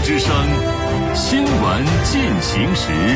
之声，新闻进行时。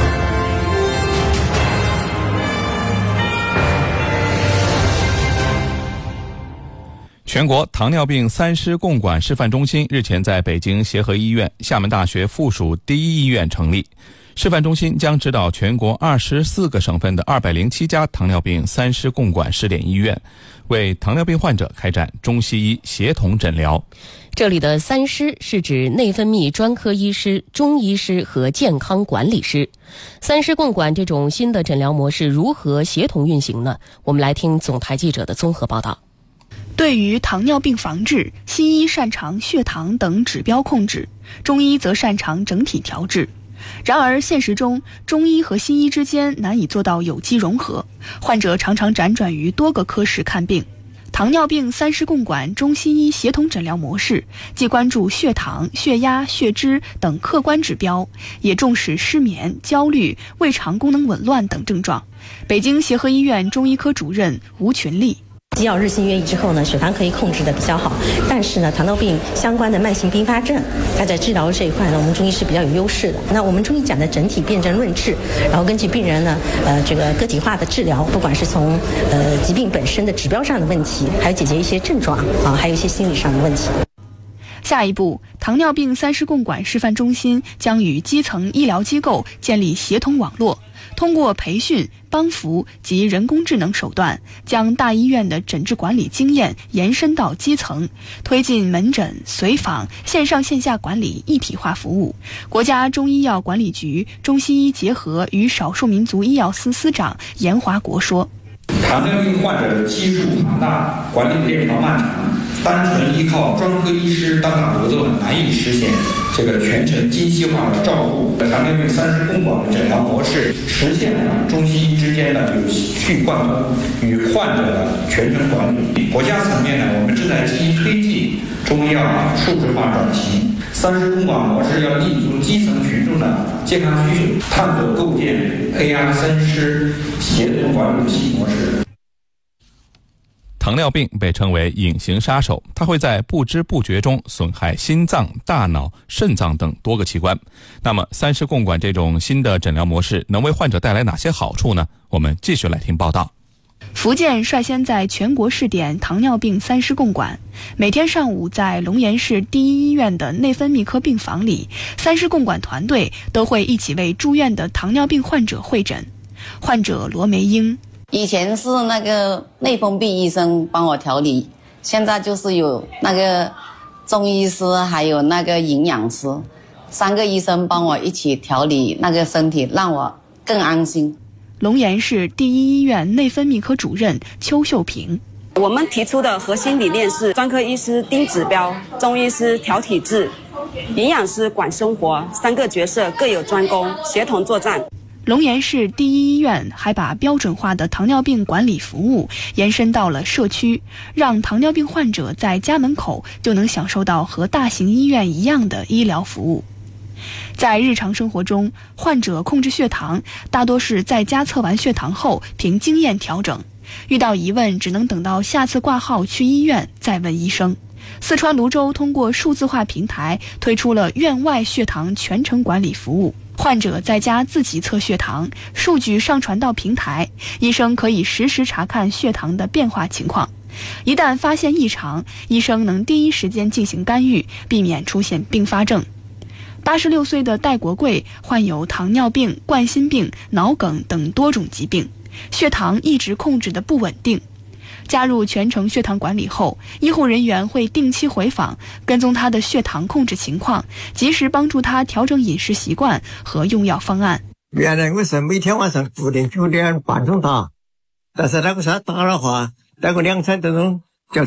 全国糖尿病三师共管示范中心日前在北京协和医院、厦门大学附属第一医院成立。示范中心将指导全国24个省份的207家糖尿病三师共管试点医院，为糖尿病患者开展中西医协同诊疗。 这里的三师是指内分泌专科医师、中医师和健康管理师。三师共管这种新的诊疗模式如何协同运行呢？我们来听总台记者的综合报道。 对于糖尿病防治，西医擅长血糖等指标控制，中医则擅长整体调治。然而现实中，中医和西医之间难以做到有机融合，患者常常辗转于多个科室看病。糖尿病三师共管中西医协同诊疗模式，既关注血糖、血压、血脂等客观指标，也重视失眠、焦虑、胃肠功能紊乱等症状。北京协和医院中医科主任吴群丽。 基药日新月异之后呢，血糖可以控制的比较好，但是呢，糖尿病相关的慢性并发症，它在治疗这一块呢，我们中医是比较有优势的。那我们中医讲的整体辨证论治，然后根据病人呢，这个个体化的治疗，不管是从疾病本身的指标上的问题，还有解决一些症状啊，还有一些心理上的问题。 下一步，糖尿病三师共管示范中心将与基层医疗机构建立协同网络，通过培训、帮扶及人工智能手段，将大医院的诊治管理经验延伸到基层，推进门诊、随访、线上线下管理一体化服务。国家中医药管理局中西医结合与少数民族医药司司长严华国说： 糖尿病患者的基数庞大，管理链条漫长，单纯依靠专科医师单打独斗难以实现这个全程精细化的照顾。糖尿病三师共管的诊疗模式实现了中西医之间的有序贯通与患者的全程管理。国家层面呢，我们正在积极推进中医药数字化转型。三师共管模式要立足基层群众的健康需求，探索构建 AI 三师协同管理新模式。 糖尿病被称为隐形杀手，它会在不知不觉中损害心脏、大脑、肾脏等多个器官。那么三师共管这种新的诊疗模式能为患者带来哪些好处呢？我们继续来听报道。 福建率先在全国试点糖尿病三师共管，每天上午在龙岩市第一医院的内分泌科病房里，三师共管团队都会一起为住院的糖尿病患者会诊。患者罗梅英： 以前是那个内分泌医生帮我调理，现在就是有那个中医师还有那个营养师，3个医生帮我一起调理那个身体，让我更安心。 龙岩市第一医院内分泌科主任邱秀平： 我们提出的核心理念是专科医师盯指标，中医师调体质，营养师管生活，3个角色各有专攻，协同作战。 龙岩市第一医院还把标准化的糖尿病管理服务延伸到了社区，让糖尿病患者在家门口就能享受到和大型医院一样的医疗服务。在日常生活中，患者控制血糖大多是在家测完血糖后凭经验调整，遇到疑问只能等到下次挂号去医院再问医生。四川泸州通过数字化平台推出了院外血糖全程管理服务，患者在家自己测血糖，数据上传到平台，医生可以实时查看血糖的变化情况。一旦发现异常，医生能第一时间进行干预，避免出现并发症。86岁的戴国贵患有糖尿病、冠心病、脑梗等多种疾病，血糖一直控制的不稳定。加入全程血糖管理后，医护人员会定期回访，跟踪他的血糖控制情况，及时帮助他调整饮食习惯和用药方案。 原来我是每天晚上9点9点半钟打，但是那个时候打的话，那个2餐这种